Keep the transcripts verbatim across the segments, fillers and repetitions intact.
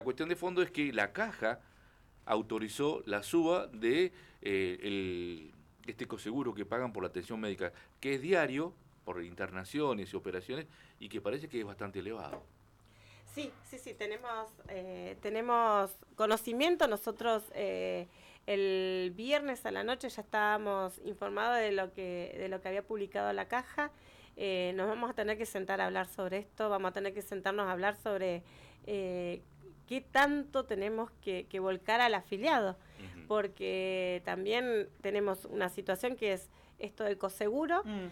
cuestión de fondo es que la Caja autorizó la suba de eh, el, este coseguro que pagan por la atención médica, que es diario por internaciones y operaciones y que parece que es bastante elevado. Sí, sí, sí, tenemos, eh, tenemos conocimiento. Nosotros eh, el viernes a la noche ya estábamos informados de lo que, de lo que había publicado la Caja. Eh, nos vamos a tener que sentar a hablar sobre esto, vamos a tener que sentarnos a hablar sobre eh, qué tanto tenemos que, que volcar al afiliado, uh-huh. Porque también tenemos una situación que es esto del coseguro, mm.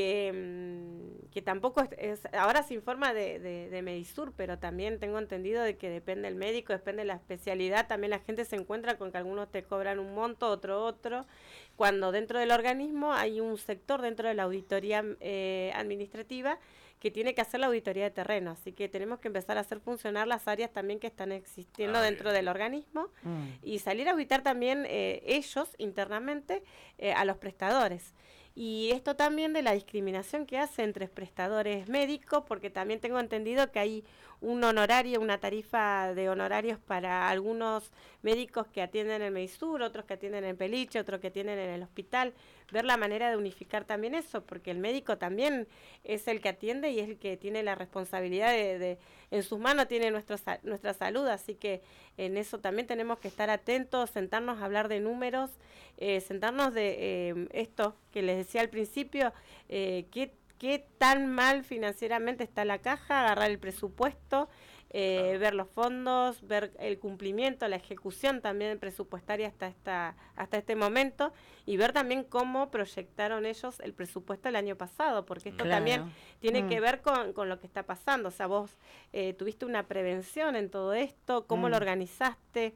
que, que tampoco es, es, ahora se informa de, de, de Medisur, pero también tengo entendido de que depende del médico, depende de la especialidad, también la gente se encuentra con que algunos te cobran un monto, otro otro, cuando dentro del organismo hay un sector dentro de la auditoría eh, administrativa que tiene que hacer la auditoría de terreno, así que tenemos que empezar a hacer funcionar las áreas también que están existiendo ah, dentro bien. del organismo mm. y salir a auditar también eh, ellos internamente eh, a los prestadores. Y esto también de la discriminación que hace entre prestadores médicos, porque también tengo entendido que hay un honorario, una tarifa de honorarios para algunos médicos que atienden en Medisur, otros que atienden en Peliche, otros que atienden en el hospital, ver la manera de unificar también eso, porque el médico también es el que atiende y es el que tiene la responsabilidad de, de en sus manos tiene nuestro, nuestra salud, así que en eso también tenemos que estar atentos, sentarnos a hablar de números, eh, sentarnos de eh, esto que les decía al principio, eh, qué qué tan mal financieramente está la Caja, agarrar el presupuesto, eh, claro. ver los fondos, ver el cumplimiento, la ejecución también presupuestaria hasta esta hasta este momento y ver también cómo proyectaron ellos el presupuesto el año pasado, porque esto claro. también tiene mm. que ver con, con lo que está pasando. O sea, vos eh, tuviste una prevención en todo esto, cómo mm. lo organizaste,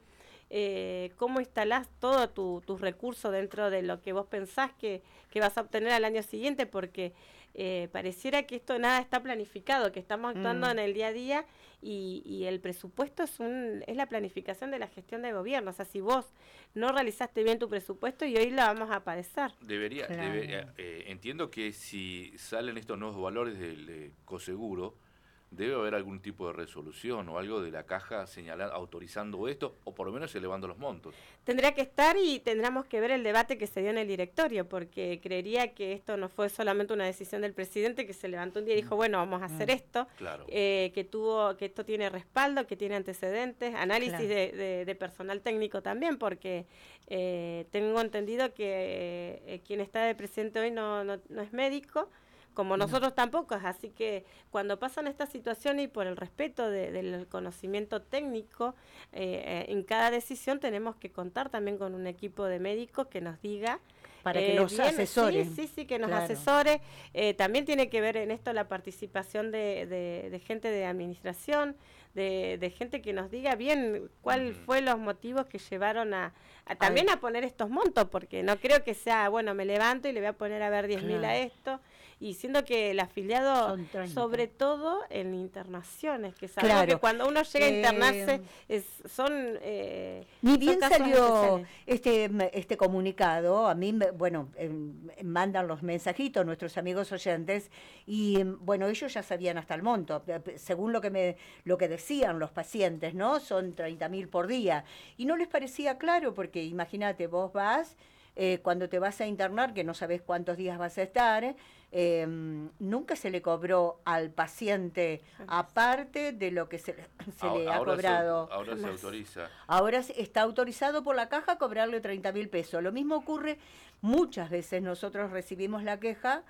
eh, cómo instalás todo tu, tus recursos dentro de lo que vos pensás que, que vas a obtener al año siguiente, porque eh, pareciera que esto nada está planificado, que estamos actuando mm. en el día a día y, y el presupuesto es un es la planificación de la gestión de gobierno. O sea, si vos no realizaste bien tu presupuesto y hoy la vamos a padecer. Debería, claro. debería eh, entiendo que si salen estos nuevos valores del de coseguro, debe haber algún tipo de resolución o algo de la Caja señalando, autorizando esto, o por lo menos elevando los montos. Tendría que estar y tendríamos que ver el debate que se dio en el directorio, porque creería que esto no fue solamente una decisión del presidente que se levantó un día y dijo, bueno, vamos a hacer mm, esto, claro. eh, que tuvo, que esto tiene respaldo, que tiene antecedentes, análisis claro. de, de, de personal técnico también, porque eh, tengo entendido que eh, quien está de presidente hoy no, no, no es médico, como nosotros no. tampoco, así que cuando pasan estas situaciones y por el respeto de, del conocimiento técnico, eh, en cada decisión tenemos que contar también con un equipo de médicos que nos diga para que eh, nos bien, asesoren. Sí, sí, sí, que nos claro. asesore. Eh, también tiene que ver en esto la participación de, de, de gente de administración, de, de gente que nos diga bien cuál uh-huh. fue los motivos que llevaron a, a también a, a poner estos montos, porque no creo que sea, bueno, me levanto y le voy a poner a ver diez mil claro. a esto, y siendo que el afiliado, sobre todo en internaciones, que sabemos claro. que cuando uno llega eh, a internarse es, son eh, ni bien son salió este este comunicado, a mí, me, bueno, eh, mandan los mensajitos nuestros amigos oyentes, y bueno, ellos ya sabían hasta el monto, según lo que me lo que decían los pacientes, ¿no? Son treinta mil por día, y no les parecía claro, porque imagínate, vos vas, Eh, cuando te vas a internar, que no sabes cuántos días vas a estar, eh, nunca se le cobró al paciente aparte de lo que se, se ahora, le ha ahora cobrado. Se, ahora se autoriza. Ahora está autorizado por la Caja cobrarle treinta mil pesos. Lo mismo ocurre, muchas veces nosotros recibimos la queja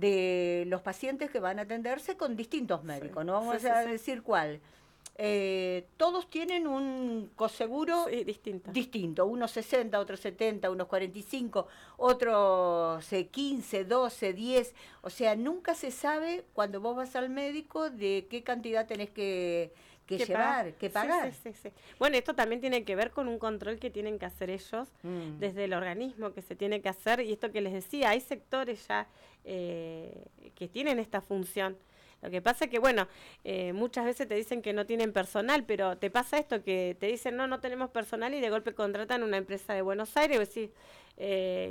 de los pacientes que van a atenderse con distintos médicos, sí. no vamos sí, a sí, decir sí. cuál. Eh, todos tienen un coseguro sí, distinto. distinto, unos sesenta, otros setenta, unos cuarenta y cinco, otros eh, quince, doce, diez, o sea, nunca se sabe cuando vos vas al médico de qué cantidad tenés que, que llevar, pagar. que pagar. Sí, sí, sí, sí. Bueno, esto también tiene que ver con un control que tienen que hacer ellos mm. desde el organismo que se tiene que hacer, y esto que les decía, hay sectores ya eh, que tienen esta función. Lo que pasa es que, bueno, eh, muchas veces te dicen que no tienen personal, pero te pasa esto, que te dicen, no, no tenemos personal, y de golpe contratan una empresa de Buenos Aires, y vos decís, eh,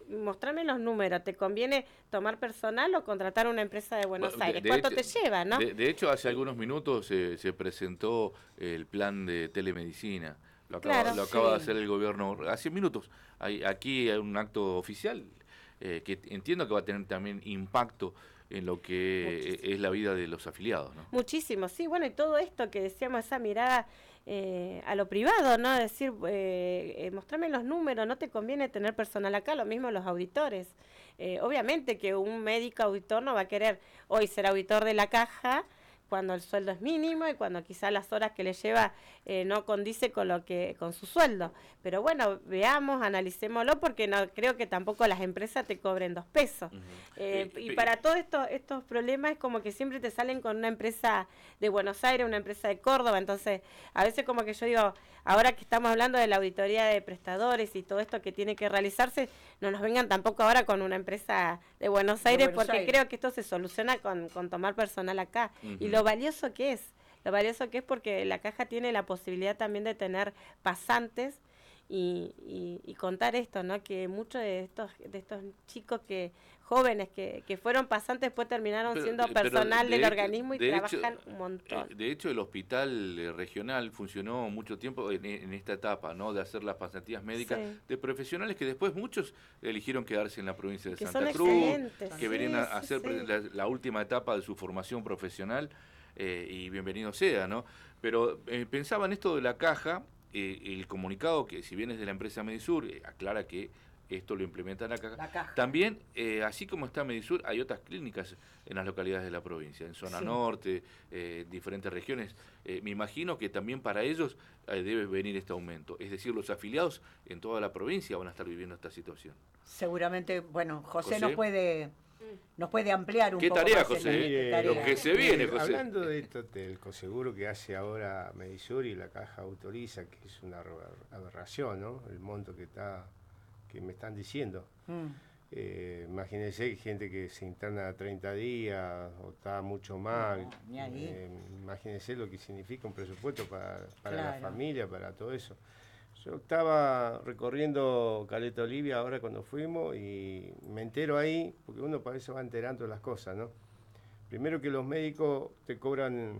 mostrame los números, ¿te conviene tomar personal o contratar una empresa de Buenos Bueno, de- Aires? de ¿Cuánto hecho- te lleva, no? De, de hecho, hace algunos minutos eh, se presentó el plan de telemedicina. Lo acaba, Claro, lo acaba de sí. hacer el gobierno hace minutos. Hay, aquí hay un acto oficial eh, que entiendo que va a tener también impacto en lo que eh, Muchísimo. es la vida de los afiliados, ¿no? Muchísimo, sí, bueno, y todo esto que decíamos, esa mirada eh, a lo privado, ¿no? Decir, eh, eh, mostrame los números, no te conviene tener personal acá, lo mismo los auditores. Eh, obviamente que un médico auditor no va a querer hoy ser auditor de la caja cuando el sueldo es mínimo y cuando quizá las horas que le lleva eh, no condice con lo que con su sueldo. Pero bueno, veamos, analicémoslo, porque no creo que tampoco las empresas te cobren dos pesos. Ujú. Eh, Eh, y pe- para todos estos estos problemas es como que siempre te salen con una empresa de Buenos Aires, una empresa de Córdoba, entonces a veces como que yo digo, ahora que estamos hablando de la auditoría de prestadores y todo esto que tiene que realizarse, no nos vengan tampoco ahora con una empresa de Buenos De Aires, Buenos porque Aires. creo que esto se soluciona con, con tomar personal acá. Y Ujú. lo valioso que es, lo valioso que es porque la caja tiene la posibilidad también de tener pasantes y, y, y contar esto, ¿no? Que muchos de estos de estos chicos que jóvenes que, que fueron pasantes después terminaron Pero- siendo eh, pero personal de del hecho- organismo y de hecho, trabajan un montón. Eh, De hecho, el hospital eh, regional funcionó mucho tiempo en, en esta etapa, ¿no? De hacer las pasantías médicas Sí. de profesionales que después muchos eligieron quedarse en la provincia de Que Santa son Cruz, excelentes, que sí, venían a sí, hacer sí. La, la última etapa de su formación profesional eh, y bienvenido sea, ¿no? Pero eh, pensaba en esto de la caja, eh, el comunicado que si bien es de la empresa Medisur, eh, aclara que esto lo implementa la caja. La caja. También, eh, así como está Medisur, hay otras clínicas en las localidades de la provincia, en zona Sí. norte, eh, diferentes regiones. Eh, me imagino que también para ellos eh, debe venir este aumento. Es decir, los afiliados en toda la provincia van a estar viviendo esta situación. Seguramente, bueno, José, José. nos puede nos puede ampliar un ¿Qué poco tarea, más en José? la- Mire, qué tarea. lo que se viene, eh, José. Hablando de esto del coseguro que hace ahora Medisur y la caja autoriza, que es una aber- aberración, ¿no? El monto que está que me están diciendo. Mm. Eh, imagínense que hay gente que se interna treinta días o está mucho más. No, ni ahí. Eh, imagínense lo que significa un presupuesto para, para la Claro. familia, para todo eso. Yo estaba recorriendo Caleta Olivia ahora cuando fuimos y me entero ahí, porque uno para eso va enterando las cosas, ¿no? Primero que los médicos te cobran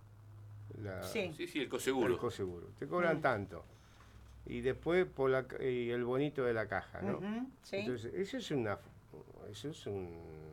la, Sí. Sí, sí, el el coseguro. coseguro, te cobran Mm. tanto. Y después por la, ca- y el bonito de la caja, ¿no? Ujú, sí. Entonces, eso es una eso es un-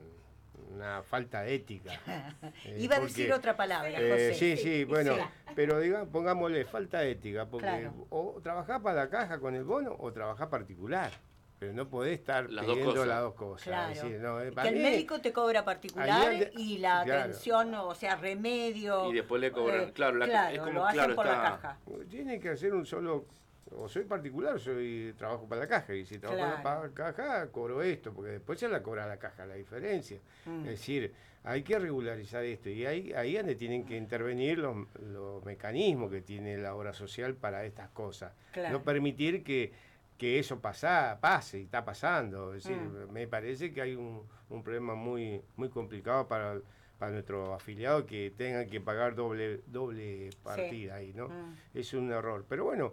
una falta ética. Eh, Iba a porque, decir otra palabra, eh, José. sí, sí, bueno, Sí. pero digamos, pongámosle falta ética, porque Claro. o trabajás para la caja con el bono o trabajás particular, pero no podés estar Las dos pidiendo cosas. las dos cosas. Claro. Es decir, no, eh, Que para el mí- médico te cobra particular Ahí ande- y la claro. atención, o sea, remedio. Y después le cobran, eh, claro, la- es como, lo hacen claro, por está- la caja. Tiene que hacer un solo, o soy particular o soy trabajo para la caja, y si trabajo Claro. para la caja, cobro esto, porque después se la cobra la caja, la diferencia. Mm. Es decir, hay que regularizar esto, y ahí, ahí es donde tienen que intervenir los, los mecanismos que tiene la obra social para estas cosas. Claro. No permitir que, que eso pasa, pase, y está pasando. Es decir, Mm. me parece que hay un, un problema muy, muy complicado para, para nuestros afiliados que tengan que pagar doble, doble partida ahí, ¿no? Mm. Es un error. Pero bueno,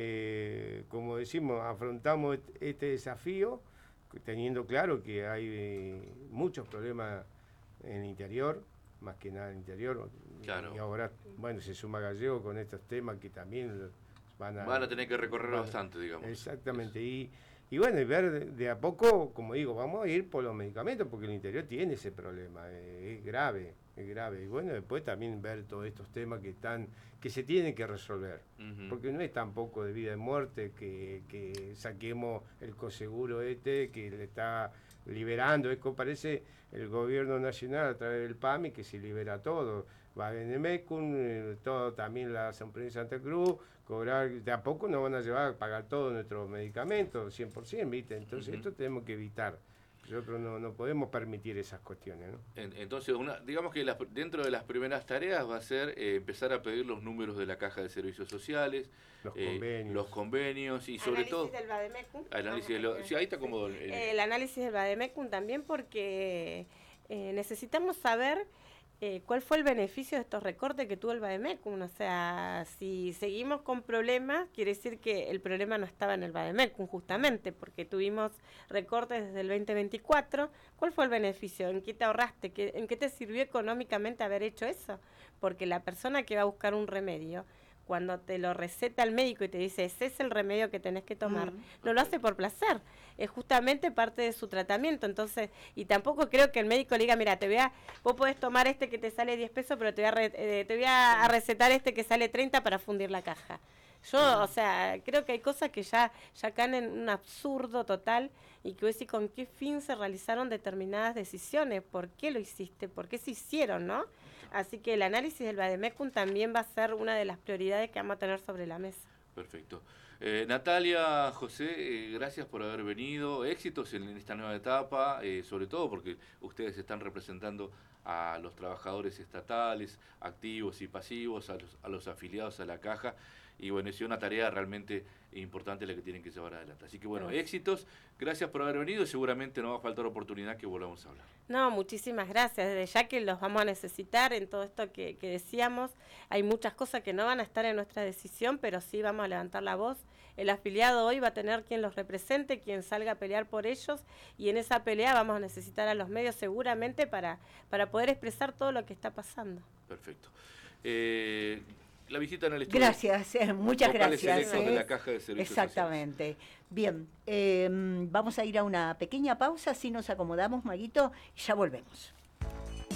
eh, como decimos, afrontamos et- este desafío teniendo claro que hay eh, muchos problemas en el interior, más que nada en el interior. Claro. Y ahora, bueno, se suma Gallego con estos temas que también lo- van a... Van a tener que recorrer van a- bastante, digamos. Exactamente. Y, y bueno, y ver de, de a poco, como digo, vamos a ir por los medicamentos, porque el interior tiene ese problema, eh, es grave, es grave. Y bueno, después también ver todos estos temas que están, que se tienen que resolver. Ujú. Porque no es tampoco de vida y muerte que, que saquemos el coseguro este que le está liberando. Es como parece el gobierno nacional a través del P A M I que se libera todo. Va a Benemecum, eh, todo también la San Pedro de Santa Cruz, cobrar, de a poco nos van a llevar a pagar todos nuestros medicamentos, cien por ciento, ¿viste? Entonces Ujú. esto tenemos que evitar. Nosotros no, no podemos permitir esas cuestiones, ¿no? En- Entonces, una, digamos que las- dentro de las primeras tareas va a ser eh, empezar a pedir los números de la Caja de Servicios Sociales, Los eh, convenios. los convenios y sobre Análisis todo del Bademecum. análisis de lo- sí, ahí está como el- El análisis del Bademecum también porque eh, necesitamos saber eh, ¿cuál fue el beneficio de estos recortes que tuvo el Vademecum? O sea, si seguimos con problemas, quiere decir que el problema no estaba en el Vademecum, justamente, porque tuvimos recortes desde el veinte veinticuatro. ¿Cuál fue el beneficio? ¿En qué te ahorraste? ¿Qué, ¿En qué te sirvió económicamente haber hecho eso? Porque la persona que va a buscar un remedio, cuando te lo receta el médico y te dice, ese es el remedio que tenés que tomar, mm. no lo hace por placer, es justamente parte de su tratamiento. Entonces, y tampoco creo que el médico le diga, mira, te voy a, vos podés tomar este que te sale diez pesos, pero te voy a, re, eh, te voy a, a recetar este que sale treinta para fundir la caja. Yo, uh-huh. o sea, creo que hay cosas que ya, ya caen en un absurdo total, y que voy a decir con qué fin se realizaron determinadas decisiones, por qué lo hiciste, por qué se hicieron, ¿no? Así que el análisis del Vademecum también va a ser una de las prioridades que vamos a tener sobre la mesa. Perfecto. Eh, Natalia, José, eh, gracias por haber venido. Éxitos en esta nueva etapa, eh, sobre todo porque ustedes están representando a los trabajadores estatales, activos y pasivos, a los, a los afiliados a la Caja. Y bueno, es una tarea realmente importante la que tienen que llevar adelante. Así que bueno, gracias. Éxitos, gracias por haber venido y seguramente no va a faltar oportunidad que volvamos a hablar. No, muchísimas gracias, desde ya que los vamos a necesitar en todo esto que, que decíamos. Hay muchas cosas que no van a estar en nuestra decisión, pero sí vamos a levantar la voz. El afiliado hoy va a tener quien los represente, quien salga a pelear por ellos, y en esa pelea vamos a necesitar a los medios seguramente para, para poder expresar todo lo que está pasando. Perfecto. Eh, La visita en el estudio. Gracias, eh, muchas gracias. Eh. De la Caja de Servicios Exactamente. Sociales. Bien, eh, vamos a ir a una pequeña pausa, así nos acomodamos, Maguito, y ya volvemos.